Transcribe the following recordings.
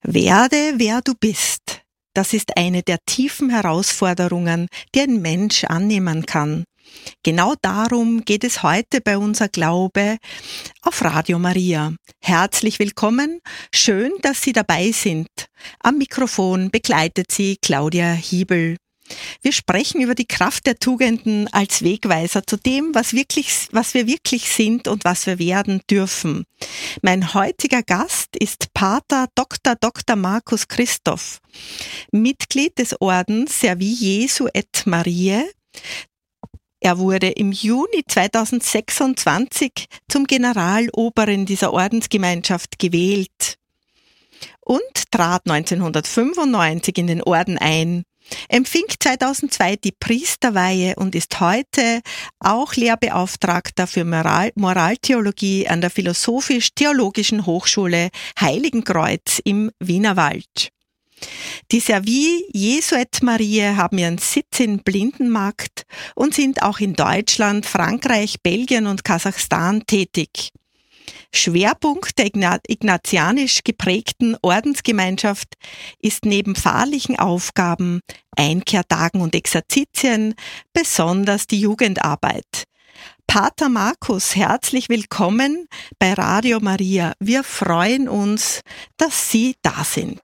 Werde, wer du bist. Das ist eine der tiefen Herausforderungen, die ein Mensch annehmen kann. Genau darum geht es heute bei unser Glaube auf Radio Maria. Herzlich willkommen, schön, dass Sie dabei sind. Am Mikrofon begleitet Sie Claudia Hiebel. Wir sprechen über die Kraft der Tugenden als Wegweiser zu dem, was wir wirklich sind und was wir werden dürfen. Mein heutiger Gast ist Pater Dr. Markus Christoph, Mitglied des Ordens Servi Jesu et Mariae. Er wurde im Juni 2026 zum Generaloberen dieser Ordensgemeinschaft gewählt und trat 1995 in den Orden ein. Empfing 2002 die Priesterweihe und ist heute auch Lehrbeauftragter für Moraltheologie an der Philosophisch-Theologischen Hochschule Heiligenkreuz im Wienerwald. Die Servi Jesu et Mariae haben ihren Sitz in Blindenmarkt und sind auch in Deutschland, Frankreich, Belgien und Kasachstan tätig. Schwerpunkt der ignatianisch geprägten Ordensgemeinschaft ist neben pfarrlichen Aufgaben, Einkehrtagen und Exerzitien besonders die Jugendarbeit. Pater Markus, herzlich willkommen bei Radio Maria. Wir freuen uns, dass Sie da sind.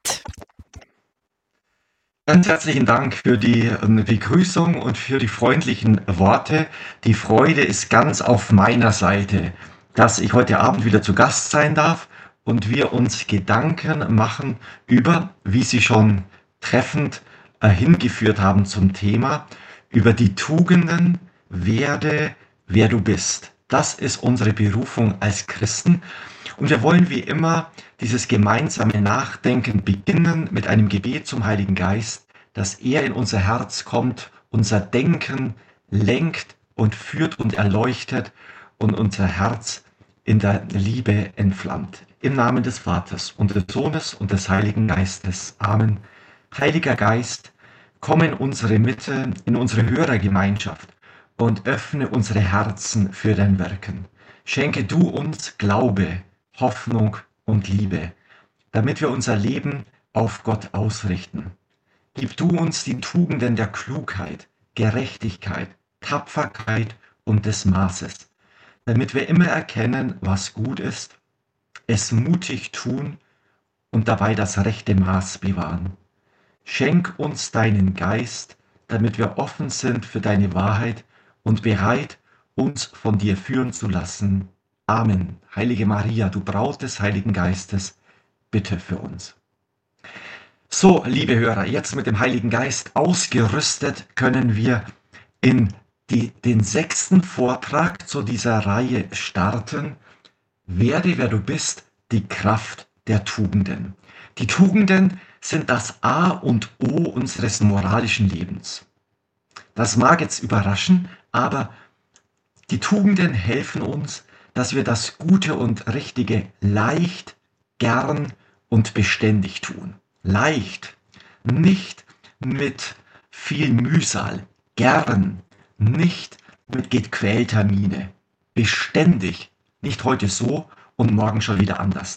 Ganz herzlichen Dank für die Begrüßung und für die freundlichen Worte. Die Freude ist ganz auf meiner Seite, dass ich heute Abend wieder zu Gast sein darf und wir uns Gedanken machen über, wie Sie schon treffend hingeführt haben zum Thema, über die Tugenden, werde, wer du bist. Das ist unsere Berufung als Christen und wir wollen wie immer dieses gemeinsame Nachdenken beginnen mit einem Gebet zum Heiligen Geist, dass er in unser Herz kommt, unser Denken lenkt und führt und erleuchtet und unser Herz in der Liebe entflammt. Im Namen des Vaters und des Sohnes und des Heiligen Geistes. Amen. Heiliger Geist, komm in unsere Mitte, in unsere Hörergemeinschaft und öffne unsere Herzen für dein Wirken. Schenke du uns Glaube, Hoffnung und Liebe, damit wir unser Leben auf Gott ausrichten. Gib du uns die Tugenden der Klugheit, Gerechtigkeit, Tapferkeit und des Maßes, damit wir immer erkennen, was gut ist, es mutig tun und dabei das rechte Maß bewahren. Schenk uns deinen Geist, damit wir offen sind für deine Wahrheit und bereit, uns von dir führen zu lassen. Amen. Heilige Maria, du Braut des Heiligen Geistes, bitte für uns. So, liebe Hörer, jetzt mit dem Heiligen Geist ausgerüstet können wir in den 6. Vortrag zu dieser Reihe starten. Werde, wer du bist, die Kraft der Tugenden. Die Tugenden sind das A und O unseres moralischen Lebens. Das mag jetzt überraschen, aber die Tugenden helfen uns, dass wir das Gute und Richtige leicht, gern und beständig tun. Leicht, nicht mit viel Mühsal, gern, nicht mit gequälter Miene, beständig, nicht heute so und morgen schon wieder anders.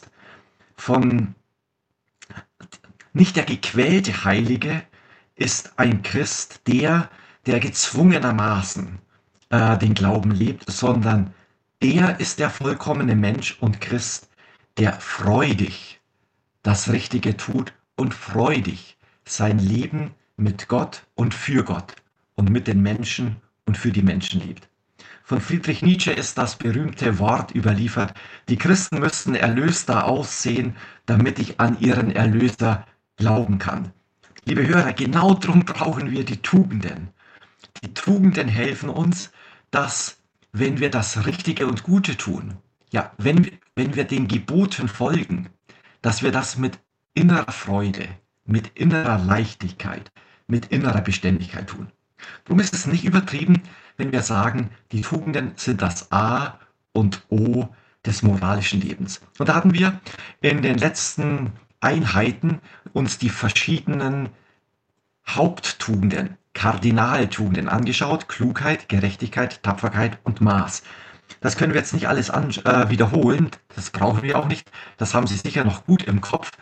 Nicht der gequälte Heilige ist ein Christ, der gezwungenermaßen den Glauben lebt, sondern der ist der vollkommene Mensch und Christ, der freudig das Richtige tut und freudig sein Leben mit Gott und für Gott und mit den Menschen und für die Menschen lebt. Von Friedrich Nietzsche ist das berühmte Wort überliefert: Die Christen müssten erlöster aussehen, damit ich an ihren Erlöser glauben kann. Liebe Hörer, genau darum brauchen wir die Tugenden. Die Tugenden helfen uns, dass, wenn wir das Richtige und Gute tun, ja, wenn wir den Geboten folgen, dass wir das mit innerer Freude, mit innerer Leichtigkeit, mit innerer Beständigkeit tun. Darum ist es nicht übertrieben, wenn wir sagen, die Tugenden sind das A und O des moralischen Lebens. Und da hatten wir in den letzten Einheiten uns die verschiedenen Haupttugenden, Kardinaltugenden angeschaut: Klugheit, Gerechtigkeit, Tapferkeit und Maß. Das können wir jetzt nicht alles wiederholen, das brauchen wir auch nicht, das haben Sie sicher noch gut im Kopf.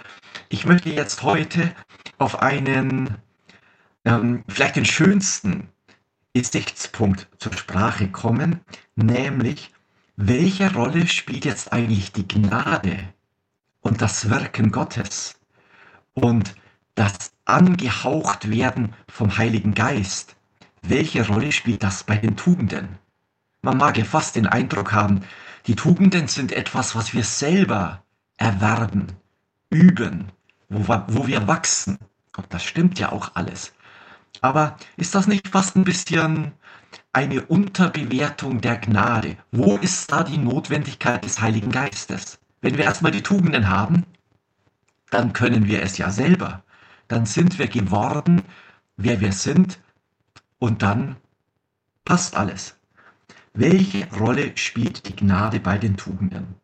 Ich möchte jetzt heute auf einen, vielleicht den schönsten Gesichtspunkt zur Sprache kommen, nämlich welche Rolle spielt jetzt eigentlich die Gnade und das Wirken Gottes und das Angehauchtwerden vom Heiligen Geist? Welche Rolle spielt das bei den Tugenden? Man mag ja fast den Eindruck haben, die Tugenden sind etwas, was wir selber erwerben, üben, wo wir wachsen. Und das stimmt ja auch alles. Aber ist das nicht fast ein bisschen eine Unterbewertung der Gnade? Wo ist da die Notwendigkeit des Heiligen Geistes? Wenn wir erstmal die Tugenden haben, dann können wir es ja selber. Dann sind wir geworden, wer wir sind, und dann passt alles. Welche Rolle spielt die Gnade bei den Tugenden?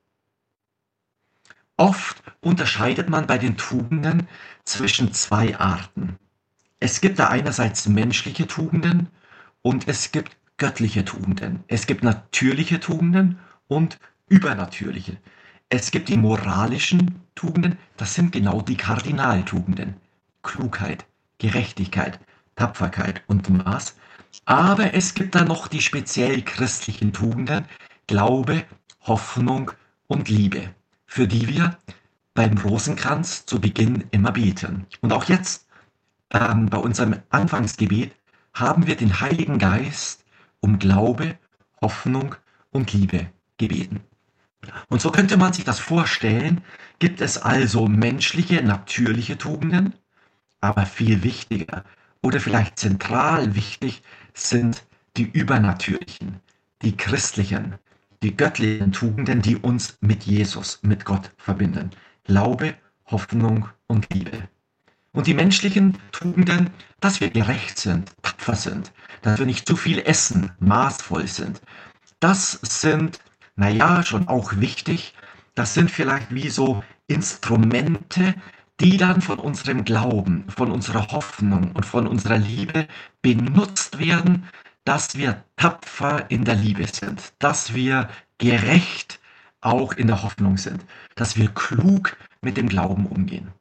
Oft unterscheidet man bei den Tugenden zwischen zwei Arten. Es gibt da einerseits menschliche Tugenden und es gibt göttliche Tugenden. Es gibt natürliche Tugenden und übernatürliche. Es gibt die moralischen Tugenden, das sind genau die Kardinaltugenden. Klugheit, Gerechtigkeit, Tapferkeit und Maß. Aber es gibt dann noch die speziell christlichen Tugenden, Glaube, Hoffnung und Liebe, für die wir beim Rosenkranz zu Beginn immer beten. Und auch jetzt, bei unserem Anfangsgebet, haben wir den Heiligen Geist um Glaube, Hoffnung und Liebe gebeten. Und so könnte man sich das vorstellen, gibt es also menschliche, natürliche Tugenden, aber viel wichtiger oder vielleicht zentral wichtig sind die übernatürlichen, die christlichen, die göttlichen Tugenden, die uns mit Jesus, mit Gott verbinden. Glaube, Hoffnung und Liebe. Und die menschlichen Tugenden, dass wir gerecht sind, tapfer sind, dass wir nicht zu viel essen, maßvoll sind. Das sind, naja, schon auch wichtig. Das sind vielleicht wie so Instrumente, die dann von unserem Glauben, von unserer Hoffnung und von unserer Liebe benutzt werden, dass wir tapfer in der Liebe sind, dass wir gerecht auch in der Hoffnung sind, dass wir klug mit dem Glauben umgehen.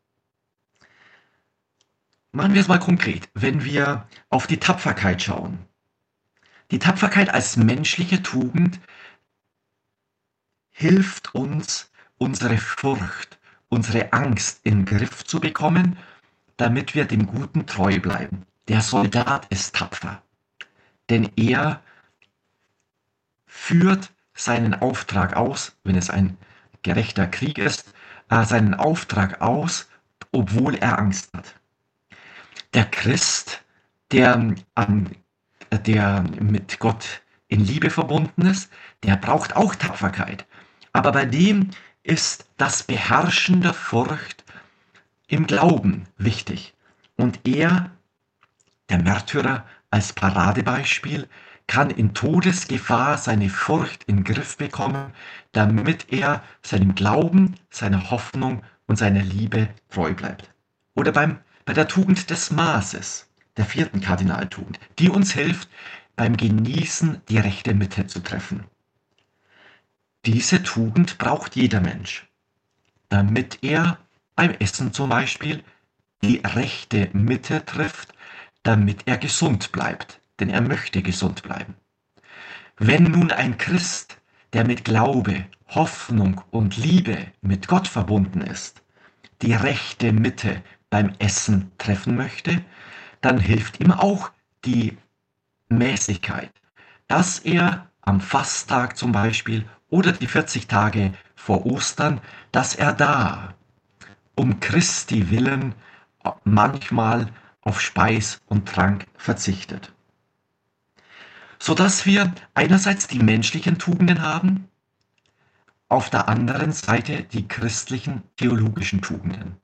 Machen wir es mal konkret, wenn wir auf die Tapferkeit schauen. Die Tapferkeit als menschliche Tugend hilft uns, unsere Furcht, unsere Angst in den Griff zu bekommen, damit wir dem Guten treu bleiben. Der Soldat ist tapfer, denn er führt seinen Auftrag aus, wenn es ein gerechter Krieg ist, seinen Auftrag aus, obwohl er Angst hat. Der Christ, der mit Gott in Liebe verbunden ist, der braucht auch Tapferkeit. Aber bei dem ist das Beherrschen der Furcht im Glauben wichtig. Und er, der Märtyrer als Paradebeispiel, kann in Todesgefahr seine Furcht in den Griff bekommen, damit er seinem Glauben, seiner Hoffnung und seiner Liebe treu bleibt. Oder bei der Tugend des Maßes, der 4. Kardinaltugend, die uns hilft, beim Genießen die rechte Mitte zu treffen. Diese Tugend braucht jeder Mensch, damit er beim Essen zum Beispiel die rechte Mitte trifft, damit er gesund bleibt, denn er möchte gesund bleiben. Wenn nun ein Christ, der mit Glaube, Hoffnung und Liebe mit Gott verbunden ist, die rechte Mitte beim Essen treffen möchte, dann hilft ihm auch die Mäßigkeit, dass er am Fasttag zum Beispiel oder die 40 Tage vor Ostern, dass er da um Christi willen manchmal auf Speis und Trank verzichtet. Sodass wir einerseits die menschlichen Tugenden haben, auf der anderen Seite die christlichen theologischen Tugenden.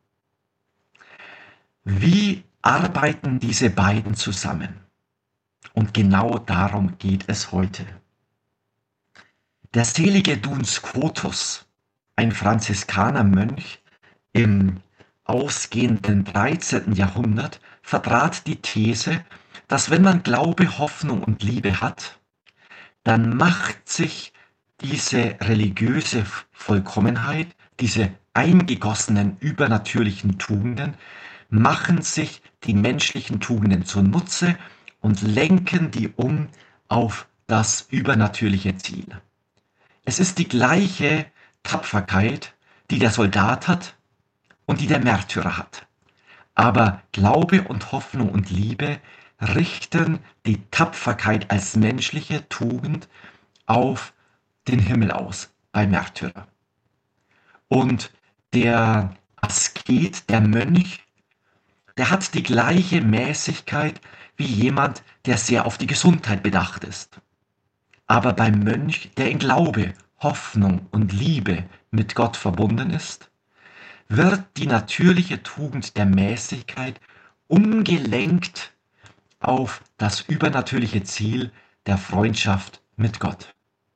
Wie arbeiten diese beiden zusammen? Und genau darum geht es heute. Der selige Duns Scotus, ein Franziskanermönch im ausgehenden 13. Jahrhundert, vertrat die These, dass wenn man Glaube, Hoffnung und Liebe hat, dann macht sich diese religiöse Vollkommenheit, diese eingegossenen übernatürlichen Tugenden machen sich die menschlichen Tugenden zunutze und lenken die um auf das übernatürliche Ziel. Es ist die gleiche Tapferkeit, die der Soldat hat und die der Märtyrer hat. Aber Glaube und Hoffnung und Liebe richten die Tapferkeit als menschliche Tugend auf den Himmel aus, bei Märtyrer. Und der Asket, der Mönch, der hat die gleiche Mäßigkeit wie jemand, der sehr auf die Gesundheit bedacht ist. Aber beim Mönch, der in Glaube, Hoffnung und Liebe mit Gott verbunden ist, wird die natürliche Tugend der Mäßigkeit umgelenkt auf das übernatürliche Ziel der Freundschaft mit Gott.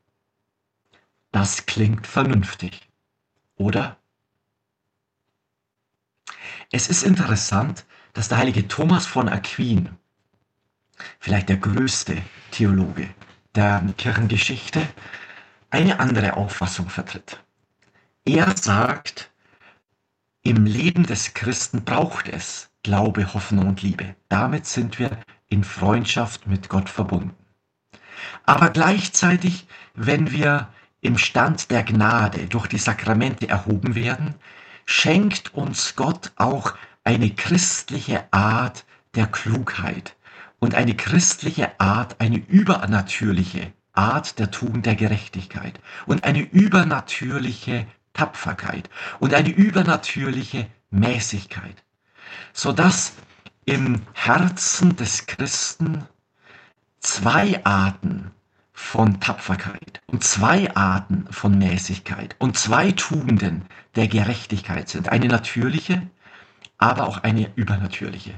Das klingt vernünftig, oder? Es ist interessant, dass der heilige Thomas von Aquin, vielleicht der größte Theologe der Kirchengeschichte, eine andere Auffassung vertritt. Er sagt, im Leben des Christen braucht es Glaube, Hoffnung und Liebe. Damit sind wir in Freundschaft mit Gott verbunden. Aber gleichzeitig, wenn wir im Stand der Gnade durch die Sakramente erhoben werden, schenkt uns Gott auch eine christliche Art der Klugheit und eine christliche Art, eine übernatürliche Art der Tugend der Gerechtigkeit und eine übernatürliche Tapferkeit und eine übernatürliche Mäßigkeit, sodass im Herzen des Christen zwei Arten von Tapferkeit und zwei Arten von Mäßigkeit und zwei Tugenden der Gerechtigkeit sind. Eine natürliche, aber auch eine übernatürliche.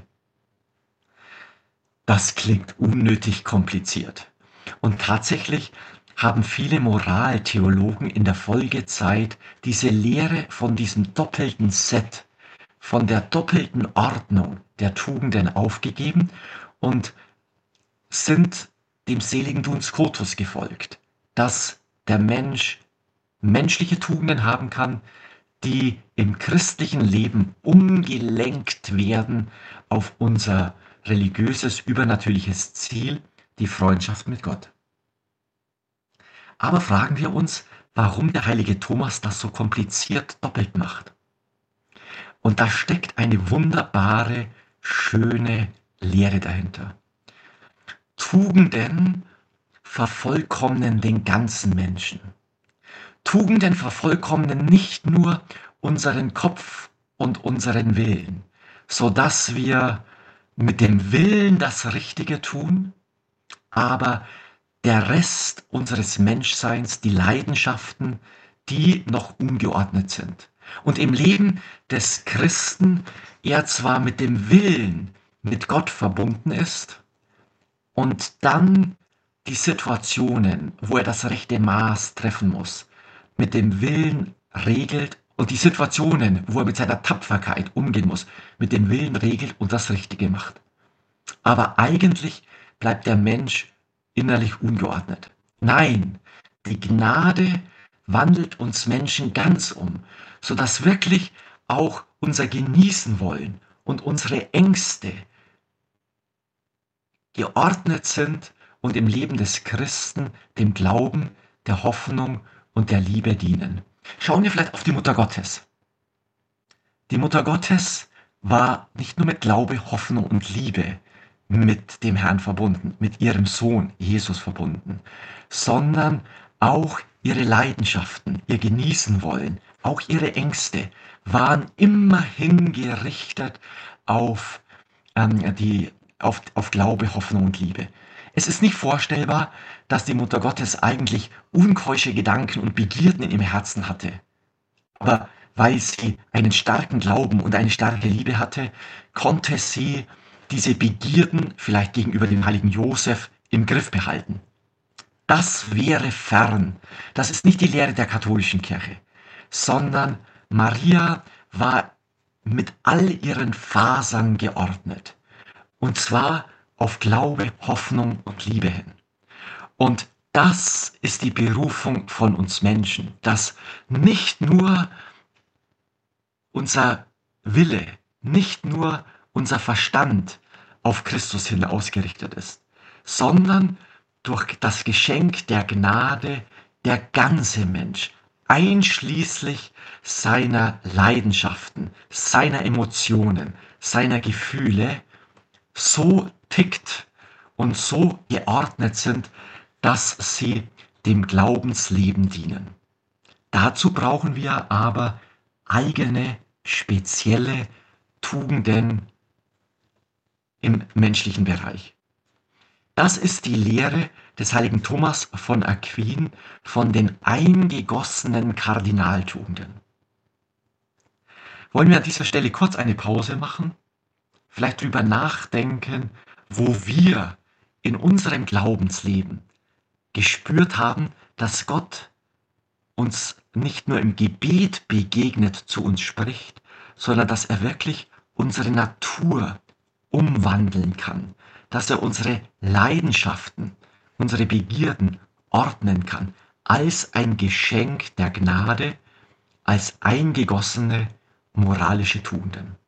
Das klingt unnötig kompliziert. Und tatsächlich haben viele Moraltheologen in der Folgezeit diese Lehre von diesem doppelten Set, von der doppelten Ordnung der Tugenden aufgegeben und sind dem seligen Duns Scotus gefolgt, dass der Mensch menschliche Tugenden haben kann, die im christlichen Leben umgelenkt werden auf unser religiöses, übernatürliches Ziel, die Freundschaft mit Gott. Aber fragen wir uns, warum der heilige Thomas das so kompliziert doppelt macht. Und da steckt eine wunderbare, schöne Lehre dahinter. Tugenden vervollkommnen den ganzen Menschen. Tugenden vervollkommnen nicht nur unseren Kopf und unseren Willen, sodass wir mit dem Willen das Richtige tun, aber der Rest unseres Menschseins, die Leidenschaften, die noch ungeordnet sind. Und im Leben des Christen er zwar mit dem Willen mit Gott verbunden ist und dann die Situationen, wo er das rechte Maß treffen muss, mit dem Willen regelt und die Situationen, wo er mit seiner Tapferkeit umgehen muss, mit dem Willen regelt und das Richtige macht. Aber eigentlich bleibt der Mensch innerlich ungeordnet. Nein, die Gnade wandelt uns Menschen ganz um, sodass wirklich auch unser Genießen wollen und unsere Ängste geordnet sind und im Leben des Christen dem Glauben, der Hoffnung und der Liebe dienen. Schauen wir vielleicht auf die Mutter Gottes. Die Mutter Gottes war nicht nur mit Glaube, Hoffnung und Liebe mit dem Herrn verbunden, mit ihrem Sohn Jesus verbunden, sondern auch ihre Leidenschaften, ihr Genießen wollen, auch ihre Ängste waren immerhin gerichtet auf Glaube, Hoffnung und Liebe. Es ist nicht vorstellbar, dass die Mutter Gottes eigentlich unkeusche Gedanken und Begierden in ihrem Herzen hatte. Aber weil sie einen starken Glauben und eine starke Liebe hatte, konnte sie diese Begierden vielleicht gegenüber dem heiligen Josef im Griff behalten. Das wäre fern. Das ist nicht die Lehre der katholischen Kirche, sondern Maria war mit all ihren Fasern geordnet. Und zwar auf Glaube, Hoffnung und Liebe hin. Und das ist die Berufung von uns Menschen, dass nicht nur unser Wille, nicht nur unser Verstand auf Christus hin ausgerichtet ist, sondern durch das Geschenk der Gnade der ganze Mensch, einschließlich seiner Leidenschaften, seiner Emotionen, seiner Gefühle, so tickt und so geordnet sind, dass sie dem Glaubensleben dienen. Dazu brauchen wir aber eigene, spezielle Tugenden im menschlichen Bereich. Das ist die Lehre des heiligen Thomas von Aquin von den eingegossenen Kardinaltugenden. Wollen wir an dieser Stelle kurz eine Pause machen? Vielleicht drüber nachdenken, wo wir in unserem Glaubensleben gespürt haben, dass Gott uns nicht nur im Gebet begegnet, zu uns spricht, sondern dass er wirklich unsere Natur umwandeln kann, dass er unsere Leidenschaften, unsere Begierden ordnen kann, als ein Geschenk der Gnade, als eingegossene moralische Tugenden.